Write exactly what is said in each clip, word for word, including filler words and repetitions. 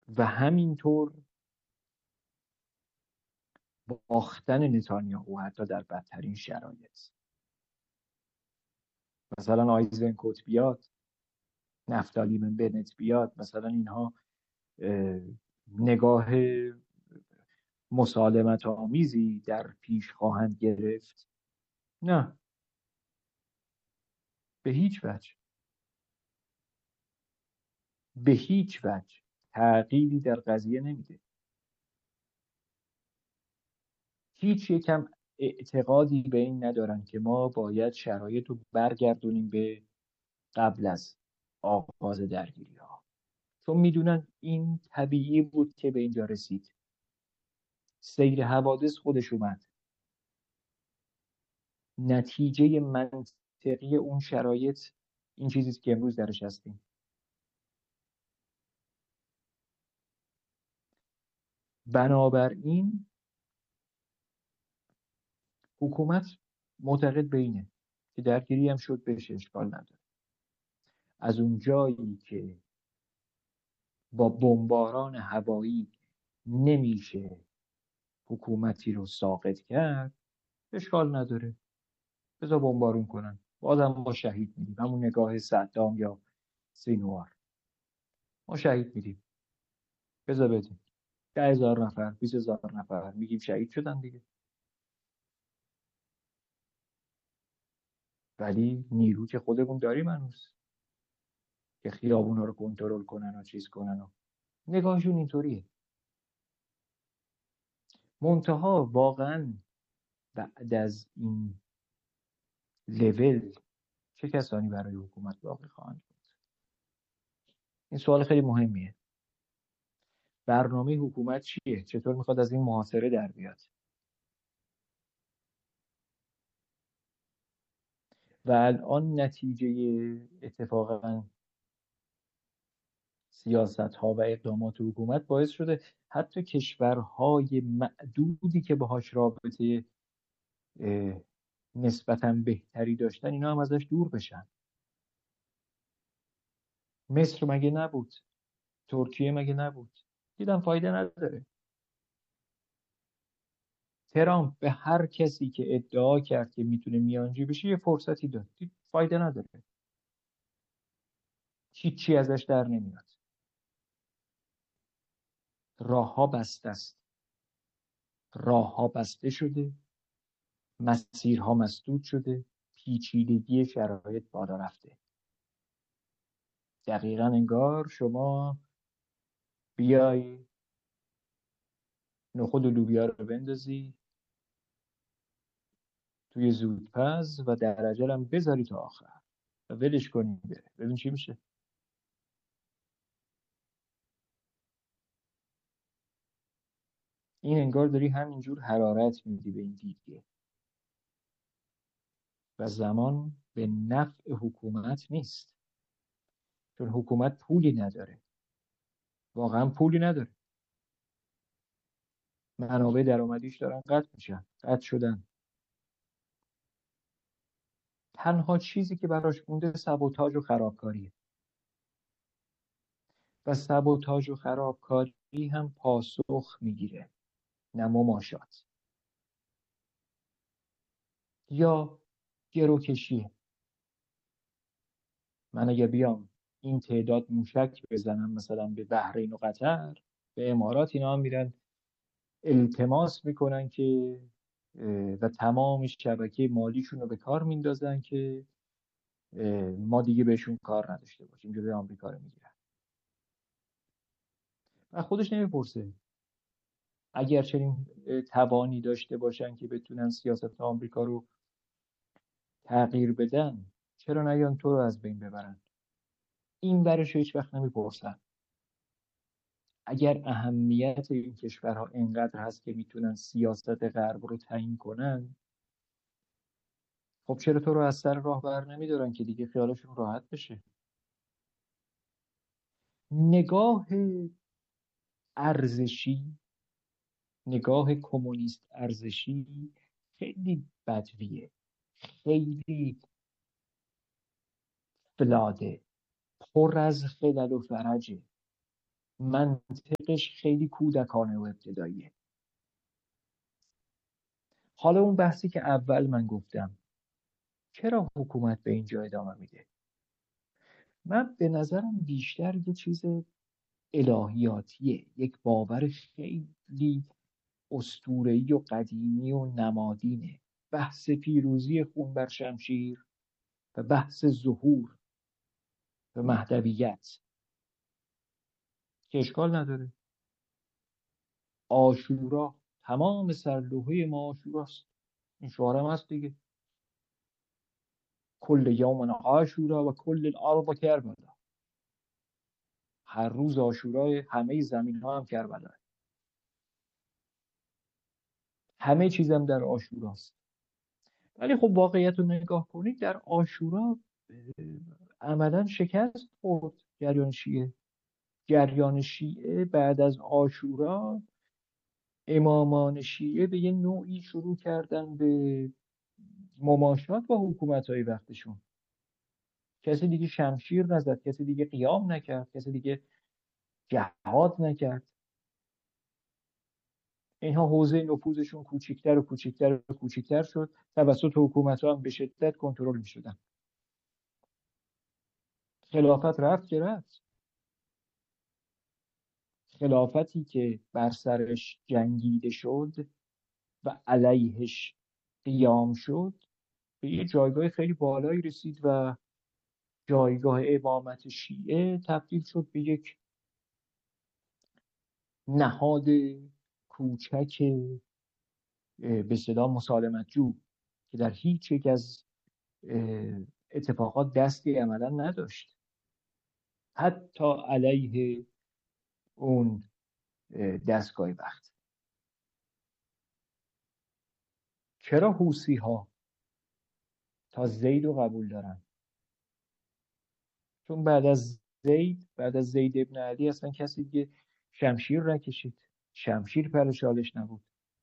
و همینطور باختن نتانیاهو حتی در بدترین شرایط. مثلا آیزنکوت بیاد، نفتالی بنت بیاد، مثلا اینها نگاه مسالمت آمیزی در پیش خواهند گرفت؟ نه، به هیچ وجه، به هیچ وجه تغییری در قضیه نمیده. هیچ یکم اعتقادی به این ندارن که ما باید شرایط رو برگردونیم به قبل از آغاز درگیری ها، چون میدونن این طبیعی بود که به اینجا رسید. سیر حوادث خودش اومد، نتیجه منطقی اون شرایط این چیزیست که امروز درش هستیم. بنابراین حکومت معتقد به اینه که درگیری هم شد بهش اشکال نداره. از اون جایی که با بمباران هوایی نمیشه حکومتی رو ساقط کرد، اشکال نداره، بذار بمبارون کنن، بازم ما شهید میدیم. همون نگاه صدام یا سینوار، ما شهید میدیم، بذار بدیم. ده هزار نفر، بیست هزار نفر میگیم شهید شدن دیگه. ولی نیرو که خودمون داریم هنوز که خیابونا رو کنترل کنن و چیز کنن و نگاهشون اینطوریه. منتها واقعا بعد از این لول چه کسانی برای حکومت باقی خواهند بود؟ این سوال خیلی مهمیه. برنامه حکومت چیه؟ چطور میخواد از این محاصره در بیاد؟ و الان نتیجه اتفاقا سیاست ها و اقدامات حکومت باعث شده حتی کشورهای معدودی که باهاش رابطه نسبتاً بهتری داشتن، اینا هم ازش دور بشن. مصر مگه نبود؟ ترکیه مگه نبود؟ دیدم فایده نداره. ترامپ به هر کسی که ادعا کرد که میتونه میانجی بشه یه فرصتی داد، دید فایده نداره، هیچی ازش در نمیاد. راه ها بسته است، راه ها بسته شده، مسیرها مسدود شده، پیچیدگی شرایط بالا رفته. دقیقاً انگار شما بیای نخود و لوبیا رو بندازی توی زودپز و در عجلم بذاری تا آخر و ولش کنی بره، ببین چی میشه. این انگار داری همینجور حرارت میدی به این دیگه و زمان به نفع حکومت نیست، چون حکومت پولی نداره، واقعا پولی نداره. منابع درآمدیش دارن قطع میشن، قطع شدن. تنها چیزی که براش مونده سبوتاژ و خرابکاریه و سبوتاژ و خرابکاری هم پاسخ میگیره، نه مماشات یا گروکشیه. من اگه بیام این تعداد موشک بزنم مثلا به بحرین و قطر، به امارات، اینا هم میرن التماس میکنن که و تمام شبکه مالیشون رو به کار میندازن که ما دیگه بهشون کار نداشته باشیم، جلوی آمریکا رو میگیرن. و خودش نمیپرسه اگر چنین توانی داشته باشن که بتونن سیاست آمریکا رو تغییر بدن، چرا نیان تو رو از بین ببرن؟ این برش هیچ وقت نمیپرسن. اگر اهمیت این کشورها اینقدر هست که میتونن سیاست غرب رو تعیین کنن، خب چرا تو رو از سر راه بر نمیدارن که دیگه خیالشون راحت بشه؟ نگاه ارزشی، نگاه کمونیست ارزشی خیلی بدویه، خیلی فلاده، پر از خلل و فرجه. منطقش خیلی کودکانه و ابتداییه. حالا اون بحثی که اول من گفتم چرا حکومت به اینجا ادامه میده، من به نظرم بیشتر یه چیز الهیاتیه، یک باور خیلی اسطوره‌ای و قدیمی و نمادینه. بحث پیروزی خون بر شمشیر و بحث ظهور و مهدویت که اشکال نداره. عاشورا، تمام سرلوحه ما عاشوراست، این شعارم هست دیگه، کل یوم عاشورا و کل الارض کربلا، هر روز عاشورای همه زمین ها هم کربلا، همه چیزم در عاشوراست. ولی خب واقعیت رو نگاه کنید، در عاشورا عملا شکست خورد جریان شیعه. جریان شیعه بعد از عاشورا، امامان شیعه به یه نوعی شروع کردن به مماشات با حکومت‌های وقتشون. کسی دیگه شمشیر نزد، کسی دیگه قیام نکرد، کسی دیگه جهاد نکرد. اینها حوزه نفوذشون کوچیکتر و کوچیکتر و کوچیکتر شد، توسط حکومت‌ها هم به شدت کنترل می‌شدن. خلافت رفت که رفت. خلافتی که بر سرش جنگیده شد و علیهش قیام شد به یه جایگاه خیلی بالایی رسید و جایگاه امامت شیعه تبدیل شد به یک نهاد کوچک به اصطلاح مسالمت جو که در هیچ یک از اتفاقات دستی عملا نداشت، حتی علیه اون دستگاه وقت. چرا حوثی ها تا زید رو قبول دارن؟ چون بعد از زید بعد از زید ابن علی اصلا کسی دیگه شمشیر نکشید، شمشیر پر شالش نبود.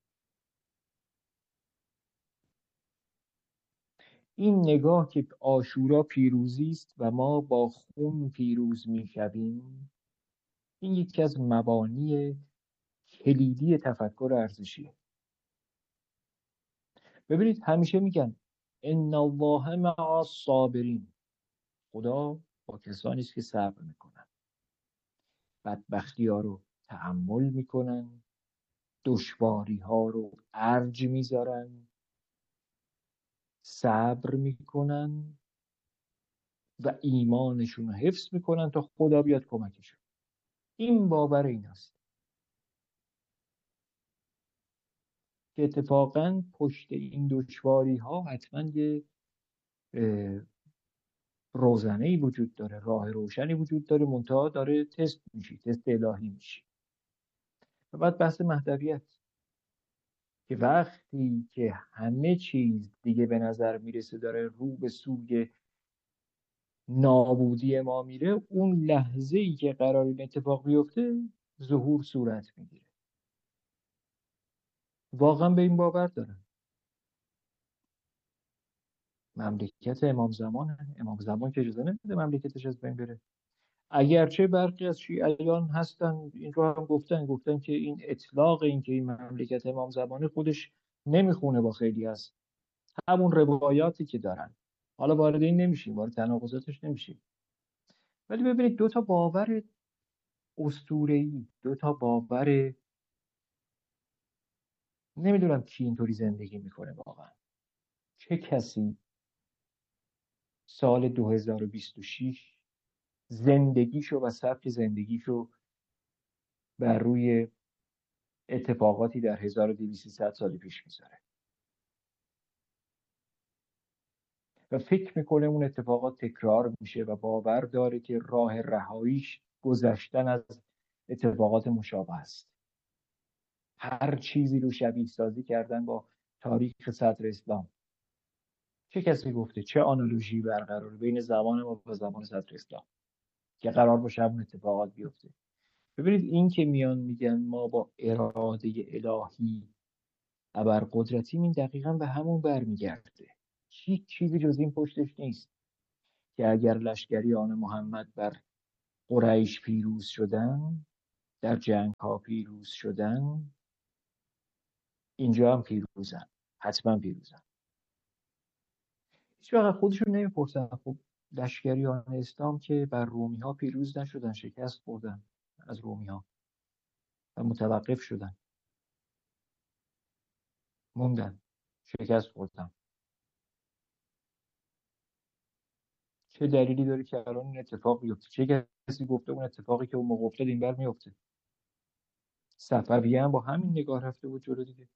این نگاه که عاشورا پیروزی است و ما با خون پیروز میشویم، این یکی از مبانی کلیدی تفکر ارزشیه. ببینید همیشه میگن ان الله مع الصابرین، خدا با کسانی است که صبر میکنن، بدبختی ها رو تحمل میکنن، دشواری ها رو ارج میذارن، صبر میکنن و ایمانشون رو حفظ میکنن تا خدا بیاد کمکشون. این باور ایناست که اتفاقا پشت این دشواری ها حتما یه روزنه‌ای وجود داره، راه روشنی وجود داره، منتها داره تست میشی، تست الهی میشی. و بعد بحث مهدویت که وقتی که همه چیز دیگه به نظر میرسه داره رو به سوی نابودی ما میره، اون لحظه ای که قرار این اتفاق بیفته ظهور صورت میگیره. واقعا به این باور دارم. مملکت امام زمان، امام زمان که اجازه نمیده مملکتش از بین بره. اگرچه برخی از شیعیان هستن این رو هم گفتن گفتن که این اطلاق این که این مملکت امام زمانه خودش نمیخونه با خیلی از همون روایاتی که دارن. حالا وارد این نمیشیم، وارد تناقضاتش نمیشیم. ولی ببینید دو تا باور اسطوره‌ای، دو تا باور، نمیدونم کی اینطوری زندگی میکنه واقعا. چه کسی سال دو هزار و بیست و شش زندگیشو و سبک زندگیشو بر روی اتفاقاتی در هزار و دویست سال پیش میذاره و فکر میکنه اون اتفاقات تکرار میشه و باور داره که راه رهاییش گذشتن از اتفاقات مشابه است. هر چیزی رو شبیه سازی کردن با تاریخ صدر اسلام. چه کسی گفته چه آنالوژی برقرار بین زمان ما و زمان صدر اسلام که قرار باشه همون اتفاقات بیفته؟ ببینید این که میان میگن ما با اراده الهی ابرقدرتیم، این دقیقا به همون برمیگرده. هیچ چیزی جز این پشتش نیست که اگر لشکری آن محمد بر قریش پیروز شدن در جنگ ها پیروز شدن، اینجا هم پیروزن، حتما پیروزن. هیچ وقت خودشون نمیپرسن خب لشکریان اسلام که بر رومی ها پیروز نشدن، شکست خوردن از رومی ها و متوقف شدن، موندن، شکست خوردن. چه دلیلی داره که الان این اتفاق بیفته؟ چه کسی گفته اون اتفاقی که اون موقع افتاد این بر میفته؟ صفویه هم با همین نگاه رفته بود جلو دیگه.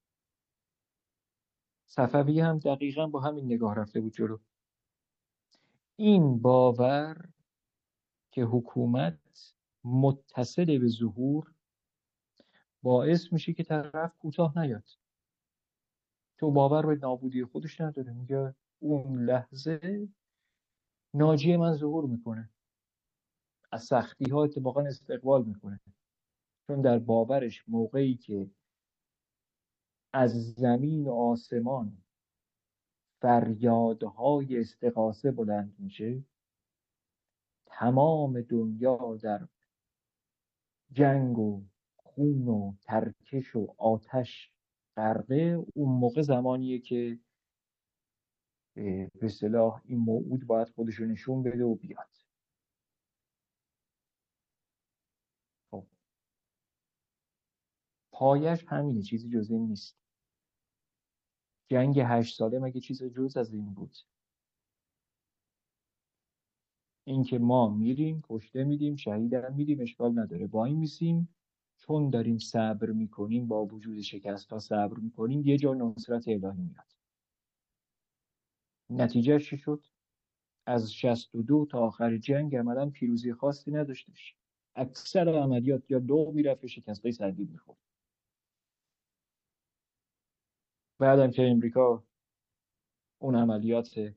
صفویه هم دقیقا با همین نگاه رفته بود جلو. این باور که حکومت متصل به ظهور باعث میشه که طرف کوتاه نیاد. تو باور به نابودی خودش نداره، میگه اون لحظه ناجی من ظهور میکنه، از سختی ها اتفاقا استقبال میکنه، چون در باورش موقعی که از زمین و آسمان فریادهای استغاثه بلند میشه، تمام دنیا در جنگ و خون و ترکش و آتش غرقه، اون موقع زمانیه که به اصطلاح این موعود باید خودشو نشون بده و بیاد. خب پایش همینه، چیزی جز این نیست. جنگ هشت ساله مگه چیز جز از این بود؟ اینکه ما میریم کشته میدیم، شهیدم میدیم، اشکال نداره، با این میسیم، چون داریم صبر میکنیم، با وجود شکست ها صبر میکنیم، یه جا نصرت الهی میاد. نتیجه چی شد؟ از شصت و دو تا آخر جنگ عملا پیروزی خاصی نداشتش. اکثر عملیات یا دو میرفت، شکستای سنگین میخورد. بعدم که امریکا اون عملیات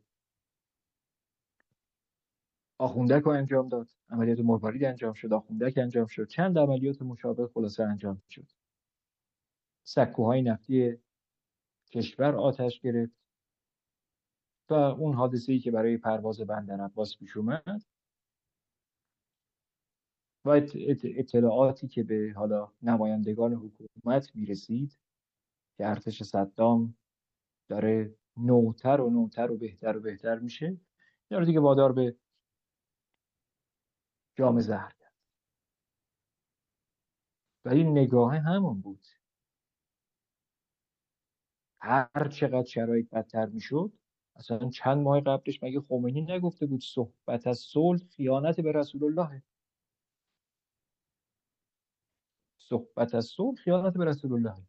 آخوندک رو انجام داد، عملیات مروارید انجام شد، آخوندک انجام شد، چند عملیات مشابه خلاصه انجام شد. سکوهای نفتی کشور آتش گرفت و اون حادثه‌ای که برای پرواز بندر عباس پیش اومد و اطلاعاتی که به حالا نمایندگان حکومت میرسید که ارتش صدام داره نوتر و نوتر و بهتر و بهتر میشه، یعنی دیگه وادار به جام زهر کرد. ولی نگاه همون بود. هر چقدر شرایط بدتر میشد، اصلا چند ماه قبلش مگه خمینی نگفته بود صحبت از صلح خیانت به رسول الله؟ صحبت از صلح خیانت به رسول الله.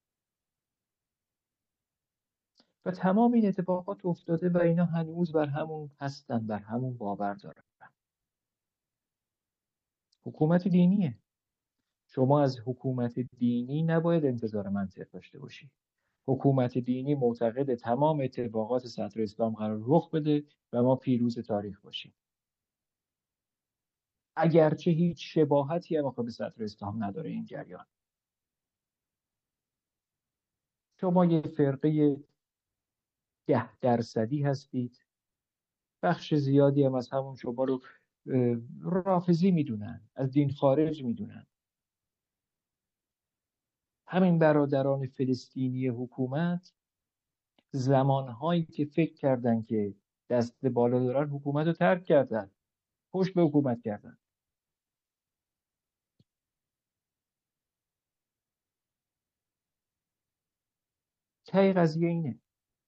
و تمام این اتفاقات افتاده و اینا هنوز بر همون هستن، بر همون باور دارن. حکومت دینیه. شما از حکومت دینی نباید انتظار منطق داشته باشی. حکومت دینی معتقد تمام اتفاقات صدر اسلام قرار رخ بده و ما پیروز تاریخ باشیم، اگرچه هیچ شباهتی هم به صدر اسلام نداره این جریان. شما یه فرقه ده درصدی هستید، بخش زیادی هم از همون شما رو رافضی میدونن، از دین خارج میدونن. همین برادران فلسطینی حکومت زمانهایی که فکر کردن که دست بالا دارن، حکومت رو ترک کردن، پشت به حکومت کردن. ته قضیه اینه.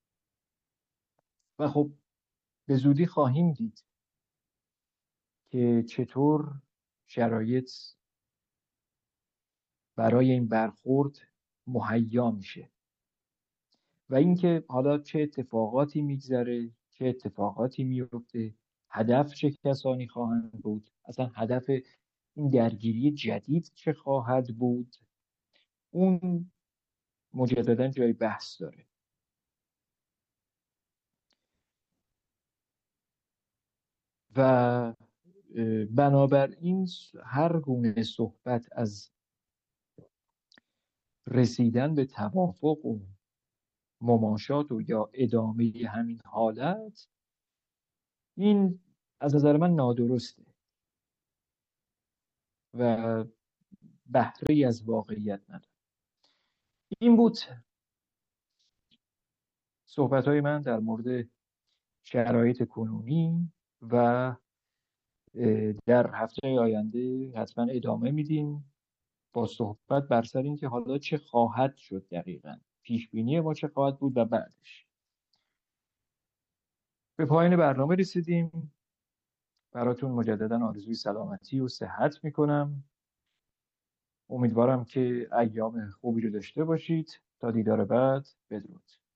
و خب به زودی خواهیم دید که چطور شرایط برای این برخورد مهیا میشه و اینکه حالا چه اتفاقاتی میگذره، چه اتفاقاتی میفته، هدف چه کسانی خواهند بود، اصلا هدف این درگیری جدید چه خواهد بود، اون مجددا جای بحث داره. و بنابراین هر گونه صحبت از رسیدن به توافق و مماشات و یا ادامه همین حالت، این از نظر من نادرسته و بهره‌ای از واقعیت نداره. این بود صحبت‌های من در مورد شرایط کنونی و در هفته آینده حتما ادامه میدیم با صحبت بر سر این که حالا چه خواهد شد، دقیقاً پیش بینی ما چه خواهد بود و بعدش. به پایان برنامه رسیدیم. براتون مجددا آرزوی سلامتی و صحت میکنم. امیدوارم که ایام خوبی رو داشته باشید. تا دیدار بعد، بدرود.